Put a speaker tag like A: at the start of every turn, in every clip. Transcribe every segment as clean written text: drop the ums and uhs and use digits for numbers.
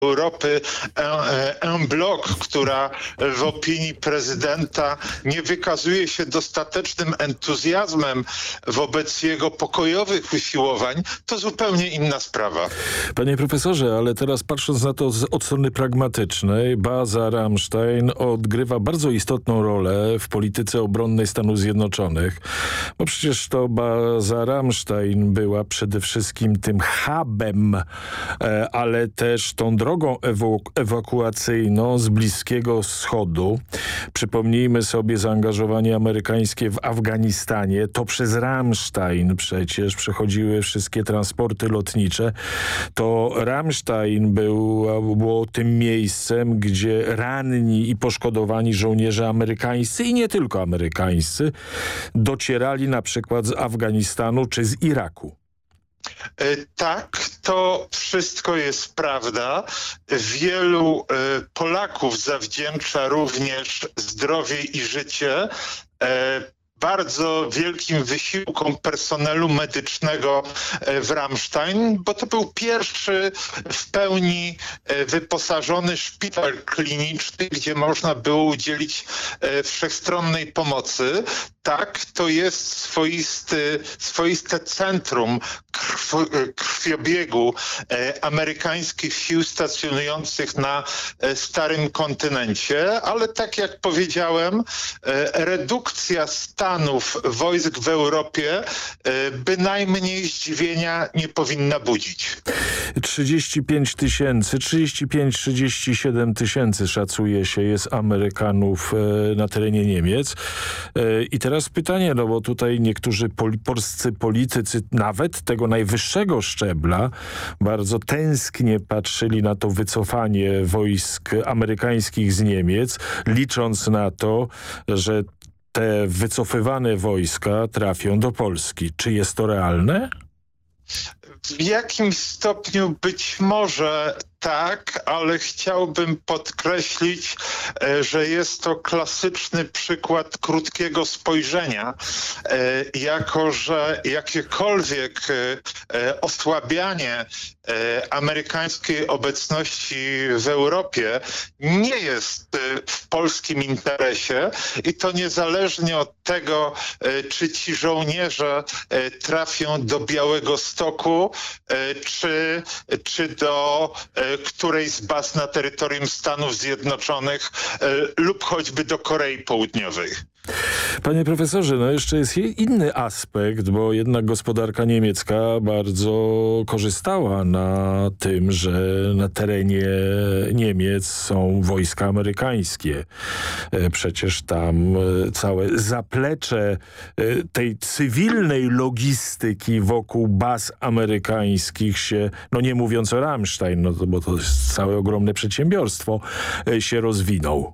A: Europy en bloc, która w opinii prezydenta nie wykazuje się dostatecznym entuzjazmem wobec jego pokojowych usiłowań, to zupełnie inna sprawa.
B: Panie profesorze, ale teraz patrząc na to od strony pragmatycznej, baza Ramstein odgrywa bardzo istotną rolę w polityce obronnej Stanów Zjednoczonych, bo przecież to baza Ramstein była przede wszystkim tym hubem, ale też tą drogą ewakuacyjną z Bliskiego Wschodu. Przypomnijmy sobie zaangażowanie amerykańskie w Afganistanie. To przez Ramstein przecież przechodziły wszystkie transporty lotnicze. To Ramstein było tym miejscem, gdzie ranni i poszkodowani żołnierze amerykańscy i nie tylko amerykańscy docierali na przykład z Afganistanu czy z Iraku.
A: Tak, to wszystko jest prawda. Wielu Polaków zawdzięcza również zdrowie i życie bardzo wielkim wysiłkom personelu medycznego w Ramstein, bo to był pierwszy w pełni wyposażony szpital kliniczny, gdzie można było udzielić wszechstronnej pomocy. Tak, to jest swoiste centrum krwiobiegu amerykańskich sił stacjonujących na starym kontynencie, ale tak jak powiedziałem, redukcja stanów wojsk w Europie bynajmniej zdziwienia nie powinna budzić.
B: 37 tysięcy szacuje się jest Amerykanów na terenie Niemiec. I teraz pytanie, no bo tutaj niektórzy polscy politycy, nawet tego najwyższego szczebla, bardzo tęsknie patrzyli na to wycofanie wojsk amerykańskich z Niemiec, licząc na to, że te wycofywane wojska trafią do Polski. Czy jest to realne?
A: W jakimś stopniu być może tak, ale chciałbym podkreślić, że jest to klasyczny przykład krótkiego spojrzenia, jako że jakiekolwiek osłabianie amerykańskiej obecności w Europie nie jest w polskim interesie i to niezależnie od tego, czy ci żołnierze trafią do Białegostoku, czy do którejś z baz na terytorium Stanów Zjednoczonych lub choćby do Korei Południowej.
B: Panie profesorze, no jeszcze jest inny aspekt, bo jednak gospodarka niemiecka bardzo korzystała na tym, że na terenie Niemiec są wojska amerykańskie. Przecież tam całe zaplecze tej cywilnej logistyki wokół baz amerykańskich się, no nie mówiąc o Ramstein, no to, bo to jest całe ogromne przedsiębiorstwo, się rozwinął.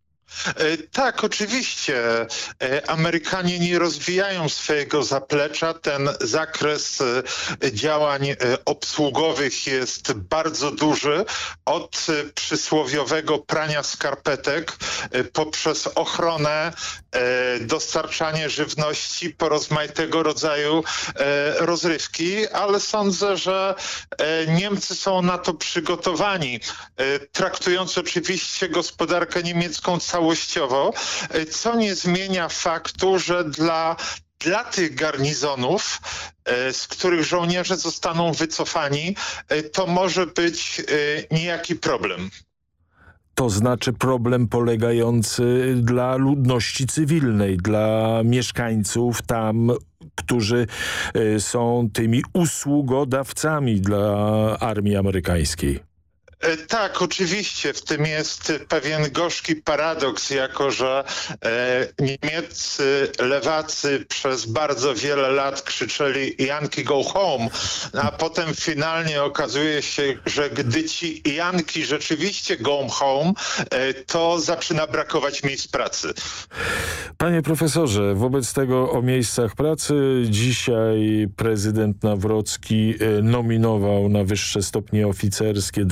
A: Tak, oczywiście. Amerykanie nie rozwijają swojego zaplecza. Ten zakres działań obsługowych jest bardzo duży. Od przysłowiowego prania skarpetek poprzez ochronę, dostarczanie żywności po rozmaitego rodzaju rozrywki, ale sądzę, że Niemcy są na to przygotowani. Traktując oczywiście gospodarkę niemiecką całościowo, co nie zmienia faktu, że dla tych garnizonów, z których żołnierze zostaną wycofani, to może być niejaki problem.
B: To znaczy problem polegający dla ludności cywilnej, dla mieszkańców tam, którzy są tymi usługodawcami dla armii amerykańskiej.
A: Tak, oczywiście. W tym jest pewien gorzki paradoks, jako że niemieccy lewacy przez bardzo wiele lat krzyczeli Yankee go home, a potem finalnie okazuje się, że gdy ci Yankee rzeczywiście go home, to zaczyna brakować miejsc pracy.
B: Panie profesorze, wobec tego o miejscach pracy dzisiaj prezydent Nawrocki nominował na wyższe stopnie oficerskie 12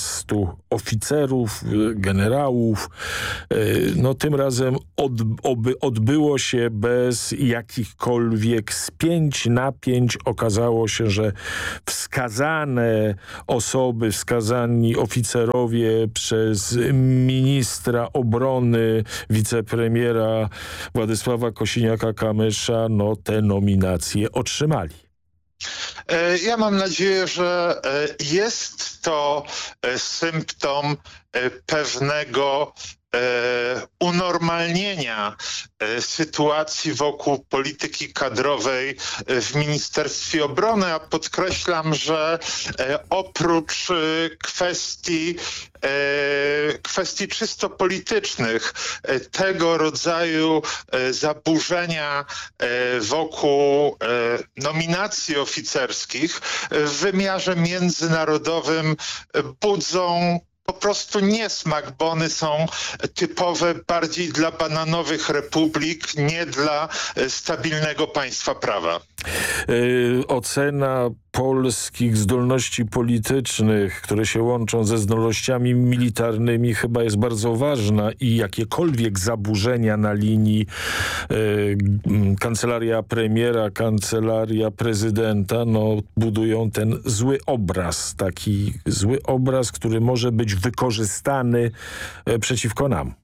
B: 11 oficerów, generałów. No tym razem odbyło się bez jakichkolwiek spięć, napięć. Okazało się, że wskazane osoby, wskazani oficerowie przez ministra obrony, wicepremiera Władysława Kosiniaka-Kamysza, no te nominacje otrzymali.
A: Ja mam nadzieję, że jest to symptom pewnego unormalnienia sytuacji wokół polityki kadrowej w Ministerstwie Obrony, a podkreślam, że oprócz kwestii czysto politycznych, tego rodzaju zaburzenia wokół nominacji oficerskich w wymiarze międzynarodowym budzą po prostu niesmak, bo one są typowe bardziej dla bananowych republik, nie dla stabilnego państwa prawa.
B: Ocena polskich zdolności politycznych, które się łączą ze zdolnościami militarnymi, chyba jest bardzo ważna i jakiekolwiek zaburzenia na linii kancelaria premiera, kancelaria prezydenta, no, budują ten zły obraz, taki zły obraz, który może być wykorzystany przeciwko nam.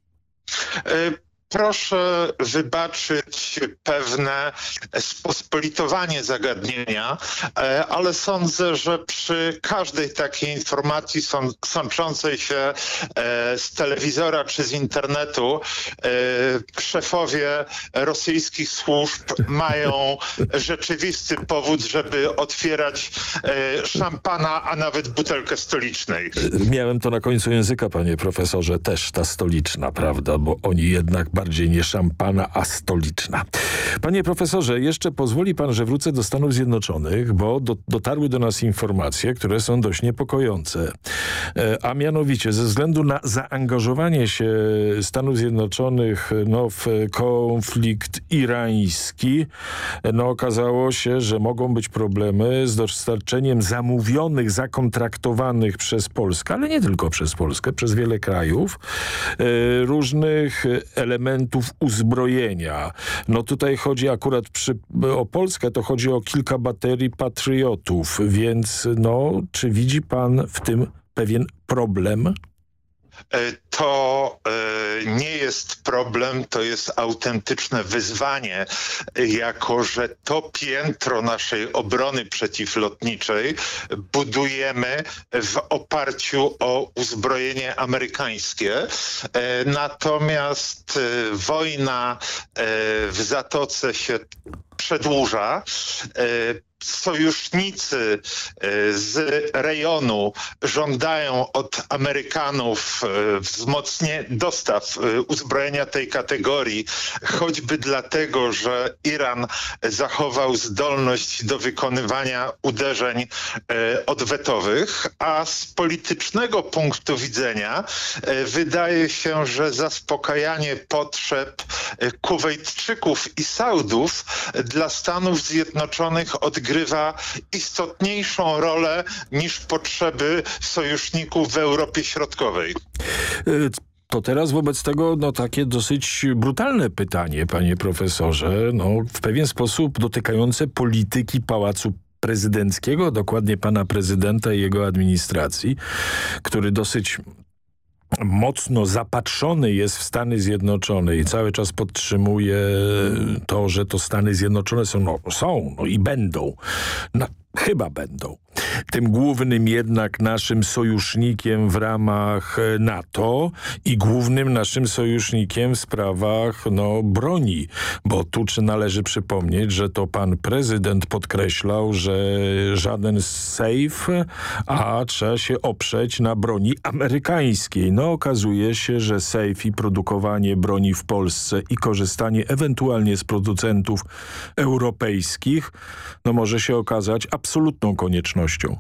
A: Proszę wybaczyć pewne spospolitowanie zagadnienia, ale sądzę, że przy każdej takiej informacji sączącej się z telewizora czy z internetu szefowie rosyjskich służb mają rzeczywisty powód, żeby otwierać szampana, a nawet butelkę stolicznej.
B: Miałem to na końcu języka, panie profesorze, też ta stoliczna, prawda, bo oni jednak bardziej nie szampana, a stoliczna. Panie profesorze, jeszcze pozwoli pan, że wrócę do Stanów Zjednoczonych, bo dotarły do nas informacje, które są dość niepokojące. A mianowicie ze względu na zaangażowanie się Stanów Zjednoczonych w konflikt irański, okazało się, że mogą być problemy z dostarczeniem zamówionych, zakontraktowanych przez Polskę, ale nie tylko przez Polskę, przez wiele krajów, różnych elementów uzbrojenia. No tutaj chodzi akurat o Polskę, to chodzi o kilka baterii patriotów, więc czy widzi pan w tym pewien problem?
A: To nie jest problem, to jest autentyczne wyzwanie, jako że to piętro naszej obrony przeciwlotniczej budujemy w oparciu o uzbrojenie amerykańskie. Natomiast wojna w Zatoce się przedłuża. Sojusznicy z rejonu żądają od Amerykanów dostaw uzbrojenia tej kategorii, choćby dlatego, że Iran zachował zdolność do wykonywania uderzeń odwetowych, a z politycznego punktu widzenia wydaje się, że zaspokajanie potrzeb Kuwejtczyków i Saudów dla Stanów Zjednoczonych odgrywa istotniejszą rolę niż potrzeby sojuszników w Europie Środkowej.
B: To teraz wobec tego takie dosyć brutalne pytanie, panie profesorze, w pewien sposób dotykające polityki Pałacu Prezydenckiego, dokładnie pana prezydenta i jego administracji, który dosyć mocno zapatrzony jest w Stany Zjednoczone i cały czas podtrzymuje to, że to Stany Zjednoczone są i będą. Chyba będą. Tym głównym jednak naszym sojusznikiem w ramach NATO i głównym naszym sojusznikiem w sprawach broni. Bo tu należy przypomnieć, że to pan prezydent podkreślał, że żaden safe, a trzeba się oprzeć na broni amerykańskiej. Okazuje się, że safe i produkowanie broni w Polsce i korzystanie ewentualnie z producentów europejskich może się okazać absolutną koniecznością.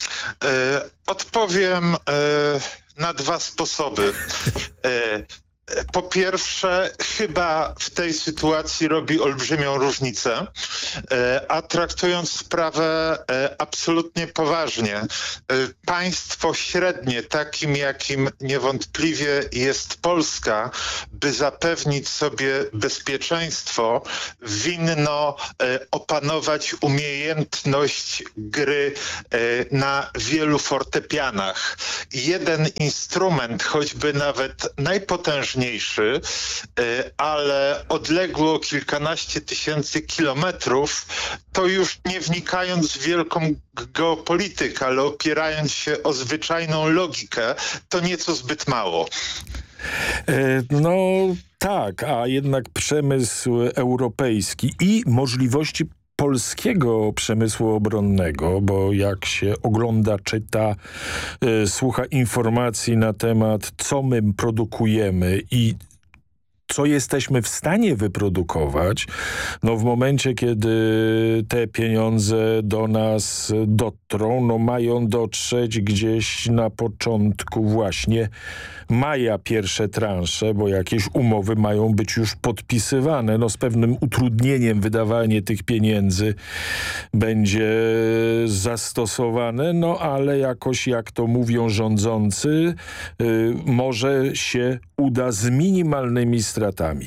A: Odpowiem na dwa sposoby. Po pierwsze, chyba w tej sytuacji robi olbrzymią różnicę, a traktując sprawę absolutnie poważnie, państwo średnie, takim jakim niewątpliwie jest Polska, by zapewnić sobie bezpieczeństwo, winno opanować umiejętność gry na wielu fortepianach. Jeden instrument, choćby nawet najpotężniejszy, ale odległy o kilkanaście tysięcy kilometrów, to już nie wnikając w wielką geopolitykę, ale opierając się o zwyczajną logikę, to nieco zbyt mało.
B: No tak, a jednak przemysł europejski i możliwości polskiego przemysłu obronnego, bo jak się ogląda, czyta, słucha informacji na temat, co my produkujemy i co jesteśmy w stanie wyprodukować, no w momencie, kiedy te pieniądze do nas dotrą, no mają dotrzeć gdzieś na początku właśnie maja pierwsze transze, bo jakieś umowy mają być już podpisywane. No z pewnym utrudnieniem wydawanie tych pieniędzy będzie zastosowane, no ale jakoś, jak to mówią rządzący, może się uda z minimalnymi stratami.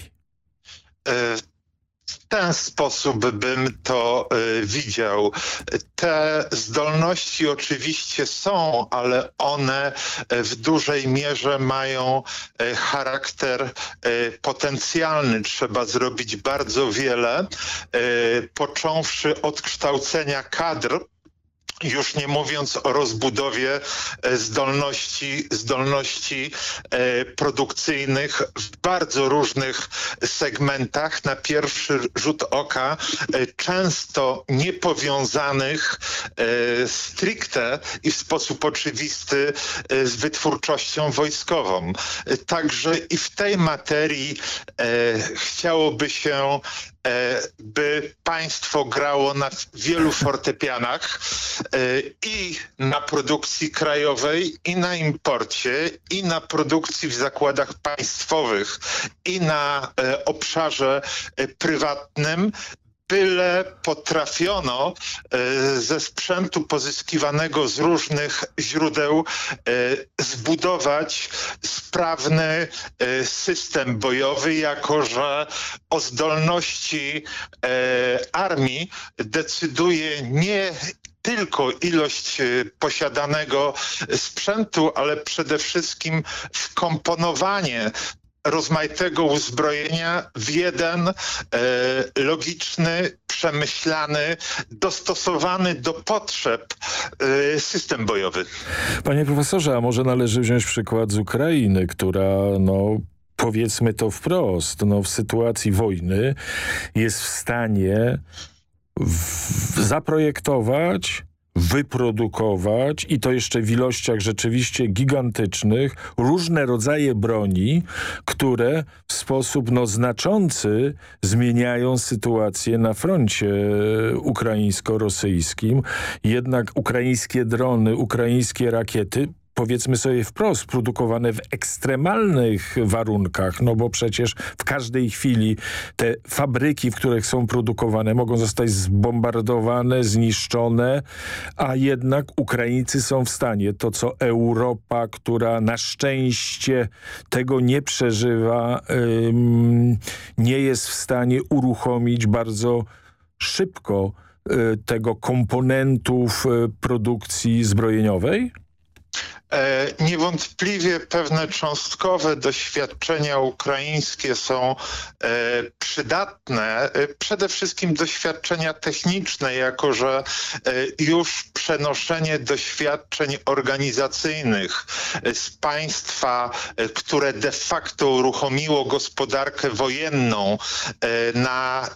A: W ten sposób bym to widział. Te zdolności oczywiście są, ale one w dużej mierze mają charakter potencjalny. Trzeba zrobić bardzo wiele, począwszy od kształcenia kadr, już nie mówiąc o rozbudowie zdolności produkcyjnych w bardzo różnych segmentach, na pierwszy rzut oka często niepowiązanych stricte i w sposób oczywisty z wytwórczością wojskową. Także i w tej materii chciałoby się, by państwo grało na wielu fortepianach i na produkcji krajowej, i na imporcie, i na produkcji w zakładach państwowych, i na obszarze prywatnym, byle potrafiono ze sprzętu pozyskiwanego z różnych źródeł zbudować sprawny system bojowy, jako że o zdolności armii decyduje nie tylko ilość posiadanego sprzętu, ale przede wszystkim wkomponowanie rozmaitego uzbrojenia w jeden logiczny, przemyślany, dostosowany do potrzeb system bojowy.
B: Panie profesorze, a może należy wziąć przykład z Ukrainy, która powiedzmy to wprost, w sytuacji wojny jest w stanie zaprojektować, wyprodukować i to jeszcze w ilościach rzeczywiście gigantycznych różne rodzaje broni, które w sposób znaczący zmieniają sytuację na froncie ukraińsko-rosyjskim. Jednak ukraińskie drony, ukraińskie rakiety, powiedzmy sobie wprost, produkowane w ekstremalnych warunkach, bo przecież w każdej chwili te fabryki, w których są produkowane, mogą zostać zbombardowane, zniszczone, a jednak Ukraińcy są w stanie. To, co Europa, która na szczęście tego nie przeżywa, nie jest w stanie uruchomić bardzo szybko tego komponentów produkcji zbrojeniowej?
A: Niewątpliwie pewne cząstkowe doświadczenia ukraińskie są przydatne. Przede wszystkim doświadczenia techniczne, jako że już przenoszenie doświadczeń organizacyjnych z państwa, które de facto uruchomiło gospodarkę wojenną na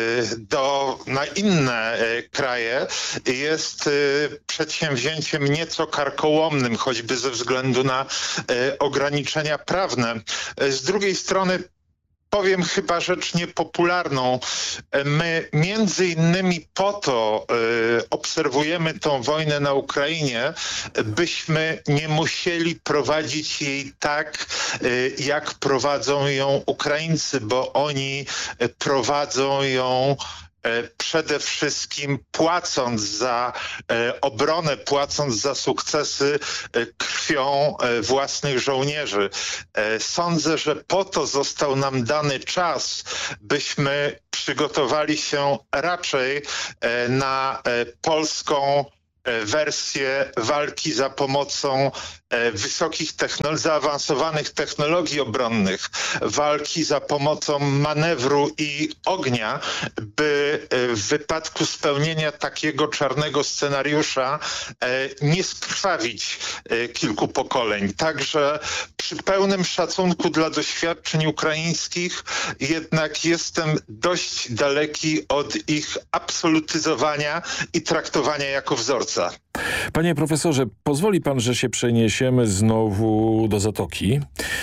A: inne kraje, jest przedsięwzięciem nieco karkołomnym, choćby ze względu na ograniczenia prawne. Z drugiej strony powiem chyba rzecz niepopularną. My między innymi po to obserwujemy tą wojnę na Ukrainie, byśmy nie musieli prowadzić jej tak, jak prowadzą ją Ukraińcy, bo oni prowadzą ją przede wszystkim płacąc za obronę, płacąc za sukcesy krwią własnych żołnierzy. Sądzę, że po to został nam dany czas, byśmy przygotowali się raczej na polską wersję walki za pomocą wysokich, zaawansowanych technologii obronnych, walki za pomocą manewru i ognia, by w wypadku spełnienia takiego czarnego scenariusza nie skrwawić kilku pokoleń. Także przy pełnym szacunku dla doświadczeń ukraińskich jednak jestem dość daleki od ich absolutyzowania i traktowania jako wzorca.
B: Panie profesorze, pozwoli pan, że się przeniesiemy znowu do Zatoki.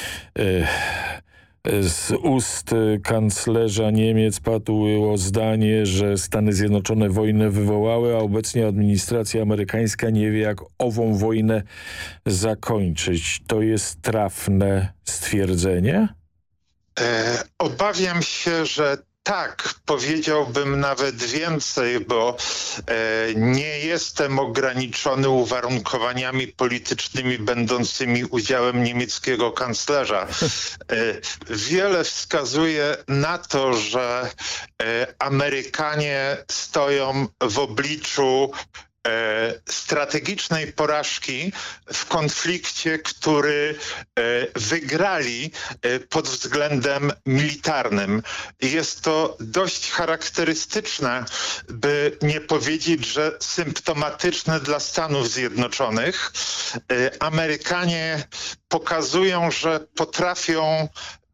B: Z ust kanclerza Niemiec padło zdanie, że Stany Zjednoczone wojnę wywołały, a obecnie administracja amerykańska nie wie, jak ową wojnę zakończyć. To jest trafne stwierdzenie?
A: Obawiam się, że tak, powiedziałbym nawet więcej, bo nie jestem ograniczony uwarunkowaniami politycznymi będącymi udziałem niemieckiego kanclerza. Wiele wskazuje na to, że Amerykanie stoją w obliczu strategicznej porażki w konflikcie, który wygrali pod względem militarnym. Jest to dość charakterystyczne, by nie powiedzieć, że symptomatyczne dla Stanów Zjednoczonych. Amerykanie pokazują, że potrafią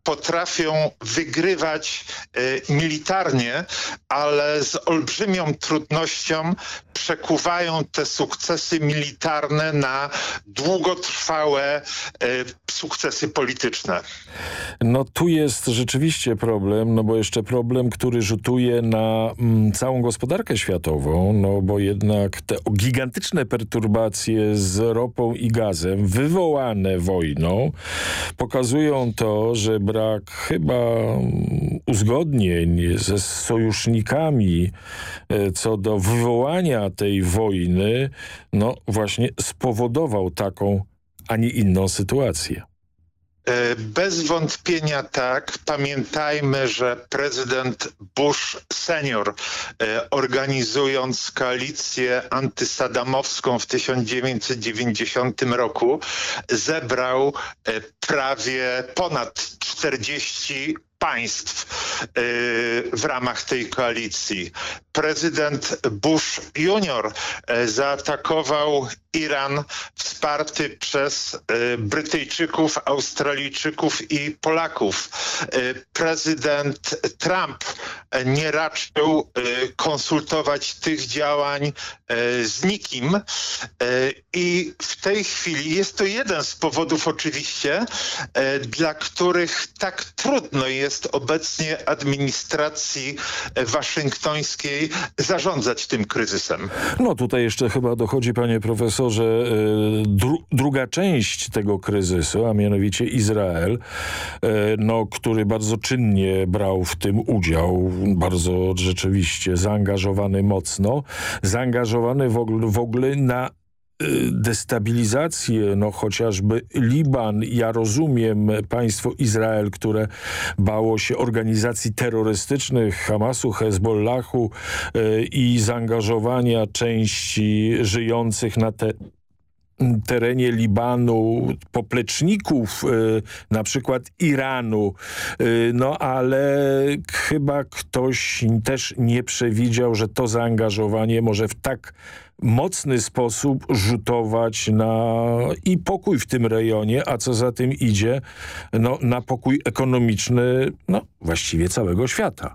A: wygrywać militarnie, ale z olbrzymią trudnością przekuwają te sukcesy militarne na długotrwałe sukcesy polityczne.
B: No tu jest rzeczywiście problem, no bo jeszcze problem, który rzutuje na całą gospodarkę światową, no bo jednak te gigantyczne perturbacje z ropą i gazem wywołane wojną pokazują to, że brak chyba uzgodnień ze sojusznikami co do wywołania tej wojny, no właśnie spowodował taką, a nie inną sytuację.
A: Bez wątpienia tak. Pamiętajmy, że prezydent Bush senior, organizując koalicję antysadamowską w 1990 roku, zebrał prawie ponad 40 państw w ramach tej koalicji. Prezydent Bush junior zaatakował Iran wsparty przez Brytyjczyków, Australijczyków i Polaków. Prezydent Trump nie raczył konsultować tych działań z nikim i w tej chwili jest to jeden z powodów oczywiście, dla których tak trudno jest obecnie administracji waszyngtońskiej zarządzać tym kryzysem.
B: No tutaj jeszcze chyba dochodzi, panie profesorze, druga część tego kryzysu, a mianowicie Izrael, no, który bardzo czynnie brał w tym udział, bardzo rzeczywiście zaangażowany mocno, zaangażowany w ogóle na destabilizację, no chociażby Liban. Ja rozumiem państwo Izrael, które bało się organizacji terrorystycznych, Hamasu, Hezbollahu i zaangażowania części żyjących na terenie Libanu, popleczników na przykład Iranu, no ale chyba ktoś też nie przewidział, że to zaangażowanie może w tak mocny sposób rzutować na i pokój w tym rejonie, a co za tym idzie, no, na pokój ekonomiczny, no, właściwie całego świata.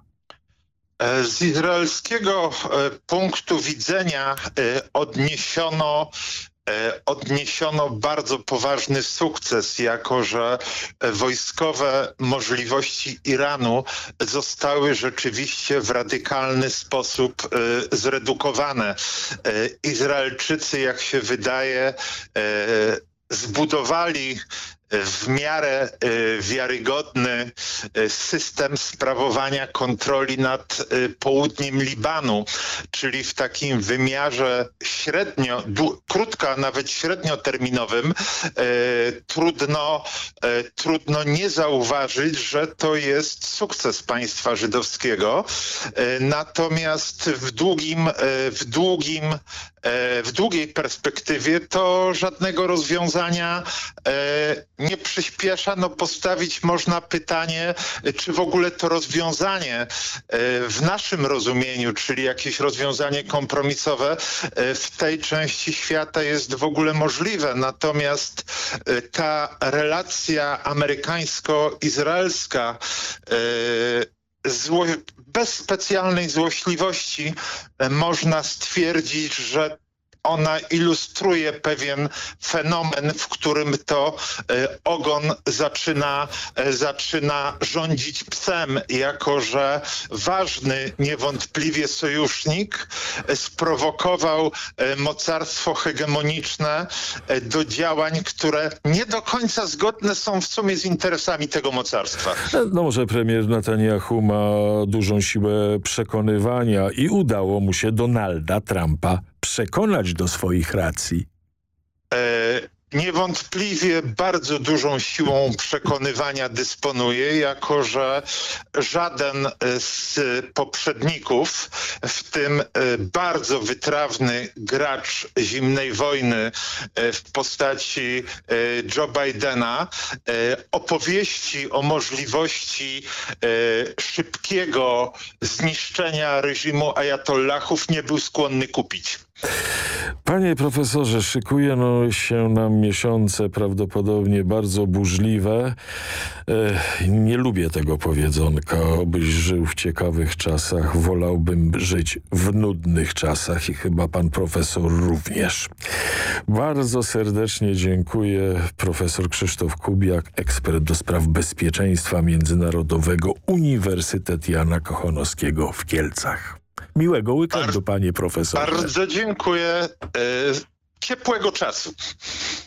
A: Z izraelskiego punktu widzenia odniesiono odniesiono bardzo poważny sukces, jako że wojskowe możliwości Iranu zostały rzeczywiście w radykalny sposób zredukowane. Izraelczycy, jak się wydaje, zbudowali w miarę wiarygodny system sprawowania kontroli nad południem Libanu, czyli w takim wymiarze krótko, a nawet średnioterminowym trudno nie zauważyć, że to jest sukces państwa żydowskiego. Natomiast w długiej perspektywie to żadnego rozwiązania nie przyspiesza. Postawić można pytanie, czy w ogóle to rozwiązanie w naszym rozumieniu, czyli jakieś rozwiązanie kompromisowe w tej części świata jest w ogóle możliwe. Natomiast ta relacja amerykańsko-izraelska bez specjalnej złośliwości można stwierdzić, że ona ilustruje pewien fenomen, w którym to ogon zaczyna rządzić psem, jako że ważny niewątpliwie sojusznik sprowokował mocarstwo hegemoniczne do działań, które nie do końca zgodne są w sumie z interesami tego mocarstwa.
B: No może premier Netanyahu ma dużą siłę przekonywania i udało mu się Donalda Trumpa przekonać do swoich racji.
A: Niewątpliwie bardzo dużą siłą przekonywania dysponuje, jako że żaden z poprzedników, w tym bardzo wytrawny gracz zimnej wojny w postaci Joe Bidena, opowieści o możliwości szybkiego zniszczenia reżimu ajatollahów nie był skłonny kupić.
B: Panie profesorze, szykuje się nam miesiące prawdopodobnie bardzo burzliwe. Nie lubię tego powiedzonka. Obyś żył w ciekawych czasach. Wolałbym żyć w nudnych czasach i chyba pan profesor również. Bardzo serdecznie dziękuję. Profesor Krzysztof Kubiak, ekspert do spraw bezpieczeństwa międzynarodowego, Uniwersytet Jana Kochanowskiego w Kielcach. Miłego weekendu, panie profesorze.
A: Bardzo dziękuję. Ciepłego czasu.